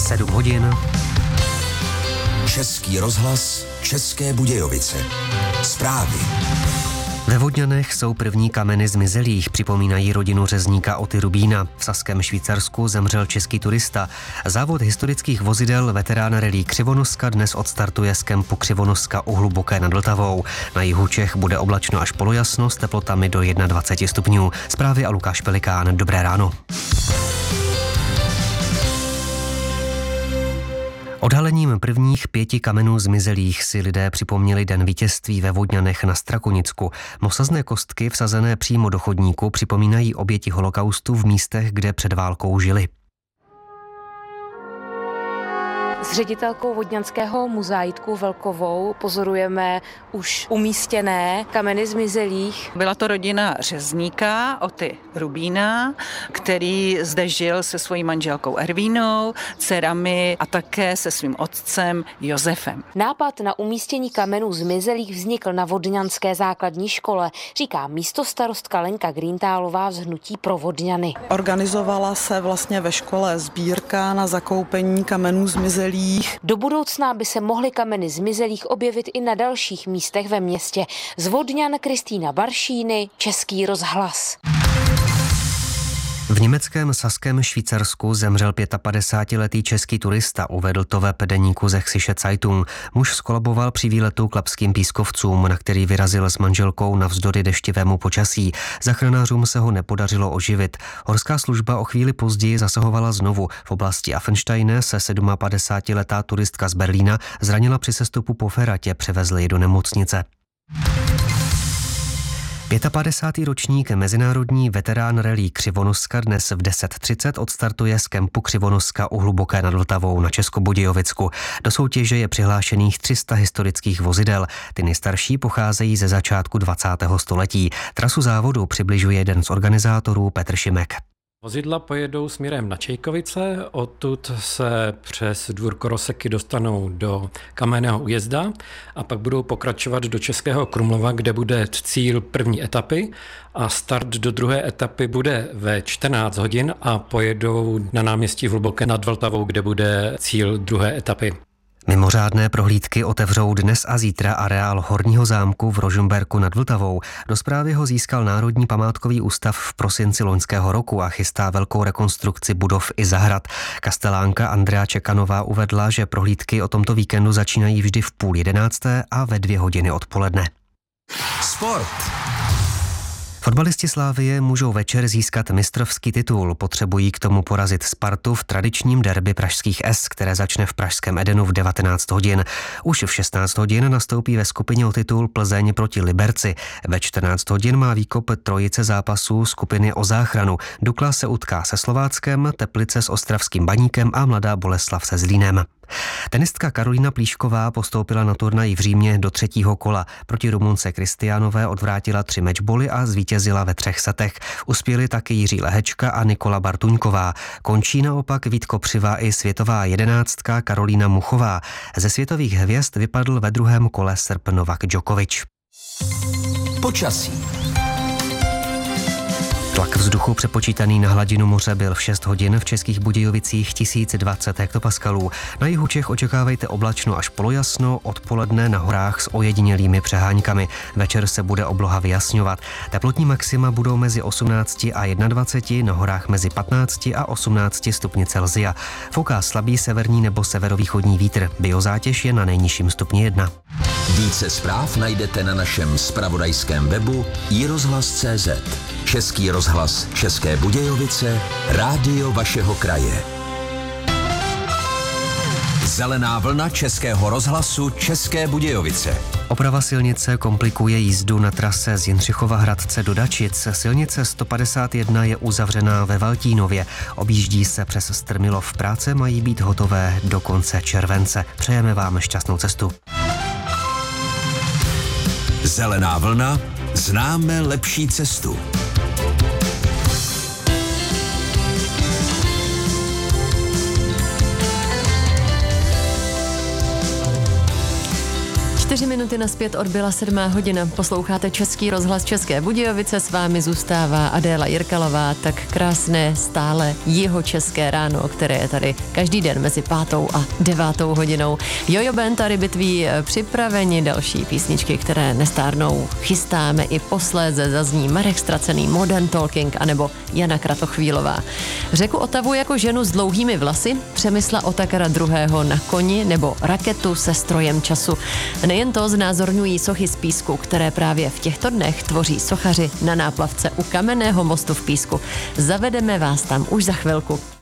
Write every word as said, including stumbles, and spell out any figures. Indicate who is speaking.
Speaker 1: sedm hodin.
Speaker 2: Český rozhlas, České Budějovice. Zprávy.
Speaker 1: Ve Vodňanech jsou první kameny zmizelých, připomínají rodinu řezníka Oty Rubína. V Saském Švýcarsku zemřel český turista. Závod historických vozidel veterán rally Křivonoska dnes odstartuje z kempu Křivonoska u Hluboké nad Vltavou. Na jihu Čech bude oblačno až polojasno s teplotami do dvacet jedna stupňů. Zprávy a Lukáš Pelikán. Dobré ráno. Odhalením prvních pěti kamenů zmizelých si lidé připomněli den vítězství ve Vodňanech na Strakonicku. Mosazné kostky vsazené přímo do chodníku připomínají oběti holokaustu v místech, kde před válkou žili.
Speaker 3: S ředitelkou Vodňanského muzaitku Velkovou pozorujeme už umístěné kameny zmizelých.
Speaker 4: Byla to rodina řezníka Oty Rubína, který zde žil se svojí manželkou Ervínou, dcerami a také se svým otcem Josefem.
Speaker 3: Nápad na umístění kamenů zmizelých vznikl na Vodňanské základní škole, říká místostarostka Lenka Greentálová z Hnutí pro Vodňany.
Speaker 5: Organizovala se vlastně ve škole sbírka na zakoupení kamenů zmizelých.
Speaker 3: Do budoucna by se mohly kameny zmizelých objevit i na dalších místech ve městě. Z Vodňan Kristýna Baršíny, Český rozhlas.
Speaker 1: V německém Saském Švýcarsku zemřel padesátipětiletý český turista, uvedl to web deníku Sächsische Zeitung. Muž skolaboval při výletu k Lapským pískovcům, na který vyrazil s manželkou navzdory deštivému počasí. Záchranářům se ho nepodařilo oživit. Horská služba o chvíli později zasahovala znovu. V oblasti Affensteine se padesátisedmiletá turistka z Berlína zranila při sestupu po feratě, převezli ji do nemocnice. padesátý pátý ročník mezinárodní veterán rally Křivonoska dnes v deset třicet odstartuje z kempu Křivonoska u Hluboké nad Vltavou na Českobudějovicku. Do soutěže je přihlášených tři sta historických vozidel. Ty nejstarší pocházejí ze začátku dvacátého století. Trasu závodu přibližuje jeden z organizátorů Petr Šimek.
Speaker 6: Vozidla pojedou směrem na Čejkovice, odtud se přes Dvůr Koroseky dostanou do Kamenného Újezda a pak budou pokračovat do Českého Krumlova, kde bude cíl první etapy a start do druhé etapy bude ve čtrnáct hodin a pojedou na náměstí Hluboké nad Vltavou, kde bude cíl druhé etapy.
Speaker 1: Mimořádné prohlídky otevřou dnes a zítra areál Horního zámku v Rožmberku nad Vltavou. Do správy ho získal Národní památkový ústav v prosinci loňského roku a chystá velkou rekonstrukci budov i zahrad. Kastelánka Andrea Čekanová uvedla, že prohlídky o tomto víkendu začínají vždy v půl jedenácté a ve dvě hodiny odpoledne.
Speaker 2: Sport.
Speaker 1: Fotbalisti Slavie můžou večer získat mistrovský titul. Potřebují k tomu porazit Spartu v tradičním derby pražských S, které začne v pražském Edenu v devatenáct hodin. Už v šestnáct hodin nastoupí ve skupině o titul Plzeň proti Liberci. Ve čtrnáct hodin má výkop trojice zápasů skupiny o záchranu. Dukla se utká se Slováckem, Teplice s Ostravským Baníkem a Mladá Boleslav se Zlínem. Tenistka Karolína Plíšková postoupila na turnaj v Římě do třetího kola. Proti Rumunce Kristiánové odvrátila tři mečboly a zvítězila ve třech setech. Uspěli taky Jiří Lehečka a Nikola Bartuňková. Končí naopak Vít Kopřiva i světová jedenáctka Karolína Muchová. Ze světových hvězd vypadl ve druhém kole Srb Novak Djokovic.
Speaker 2: Počasí.
Speaker 1: Tlak vzduchu přepočítaný na hladinu moře byl v šest hodin, v Českých Budějovicích tisíc dvacet hektopaskalů. Na jihu Čech očekávejte oblačno až polojasno, odpoledne na horách s ojedinělými přeháňkami. Večer se bude obloha vyjasňovat. Teplotní maxima budou mezi osmnácti a dvaceti jedna, na horách mezi patnácti a osmnácti stupni Celsia. Fouká slabý severní nebo severovýchodní vítr. Biozátěž je na nejnižším stupni jedna.
Speaker 2: Více zpráv najdete na našem zpravodajském webu i rozhlas tečka cé zet. Český rozhlas České Budějovice, rádio vašeho kraje. Zelená vlna Českého rozhlasu České Budějovice.
Speaker 1: Oprava silnice komplikuje jízdu na trase z Jindřichova Hradce do Dačic. Silnice sto padesát jedna je uzavřená ve Valtínově. Objíždí se přes Strmilov. Práce mají být hotové do konce července. Přejeme vám šťastnou cestu.
Speaker 2: Zelená vlna, známe lepší cestu.
Speaker 7: Čtyři minuty naspět odbyla sedmá hodina. Posloucháte Český rozhlas České Budějovice, s vámi zůstává Adéla Jirkalová. Tak krásné stále jihočeské ráno, které je tady každý den mezi pátou a devátou hodinou. Jojo Band a Rybitví připraveni, další písničky, které nestárnou, chystáme i posléze, zazní Marek Stracený, Modern Talking anebo Jana Kratochvílová. Řeku Otavu jako ženu s dlouhými vlasy, Přemysla Otakara druhého na koni nebo Raketu se strojem času. Nejen to znázorňují sochy z písku, které právě v těchto dnech tvoří sochaři na náplavce u Kamenného mostu v Písku. Zavedeme vás tam už za chvilku.